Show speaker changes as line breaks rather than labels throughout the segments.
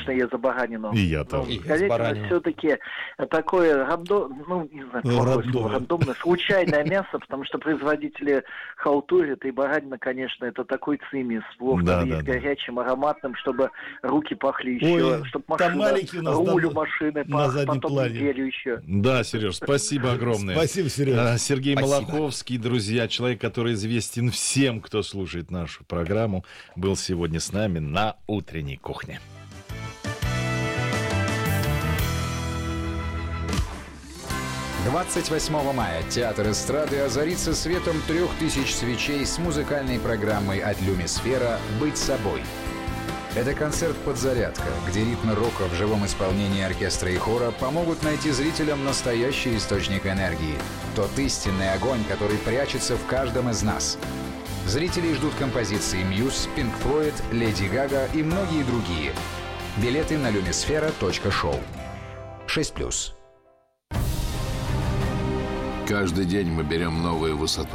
конечно, я за баранину.
И я тоже.
Говядина все-таки такое рандомное, случайное мясо, потому что производители халтурят, и баранина, конечно, это такой цимис. Плов надо есть горячим, ароматным, чтобы руки пахли еще, чтобы машина, руль у машины пах, потом неделю еще.
Да, Сереж, спасибо огромное.
Спасибо, Сереж.
Сергей Малаховский, друзья, человек, который известен всем, кто слушает нашу программу, был сегодня с нами на утренней кухне.
«28 мая театр эстрады озарится светом 3000 свечей с музыкальной программой от Люмисфера «Быть собой». Это концерт-подзарядка, где ритмы рока в живом исполнении оркестра и хора помогут найти зрителям настоящий источник энергии. Тот истинный огонь, который прячется в каждом из нас. Зрителей ждут композиции Muse, Pink Floyd, Леди Гага и многие другие. Билеты на lumisfera.show. 6+.
Каждый день мы берем новую высоту.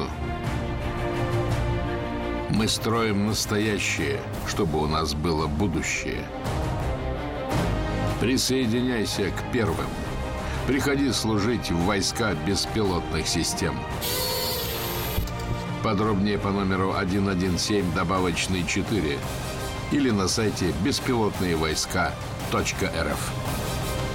Мы строим настоящее, чтобы у нас было будущее. Присоединяйся к первым. Приходи служить в войска беспилотных систем. Подробнее по номеру 117 добавочный 4 или на сайте беспилотные войска.рф.